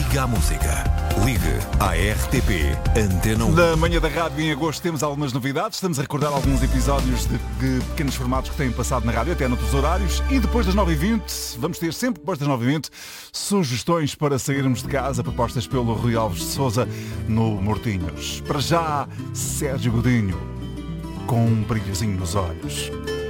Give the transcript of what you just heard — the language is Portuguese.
Liga à música. Ligue à RTP Antena 1. Na manhã da rádio em agosto temos algumas novidades. Estamos a recordar alguns episódios de pequenos formatos que têm passado na rádio, até noutros horários. E depois das 9h20, vamos ter sempre depois das 9h20 sugestões para sairmos de casa, propostas pelo Rui Alves de Sousa no Mortinhos. Para já, Sérgio Godinho, com um brilhozinho nos olhos.